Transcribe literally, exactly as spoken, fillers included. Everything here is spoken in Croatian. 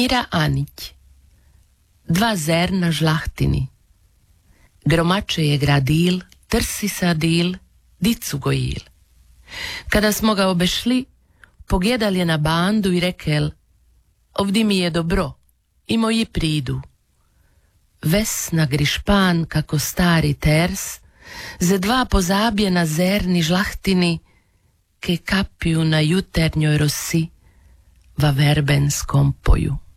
Mira Anić. Dva zerna žlahtini. Gromače je gradil, trsi sadil, dicu gojil. Kada smo ga obešli, pogledal je na bandu i rekel: ovdje mi je dobro, i moji pridu. Vesna grišpan kako stari ters, ze dva pozabljena zerni žlahtini, ke kapiju na juternjoj rosi va verbenskom poju.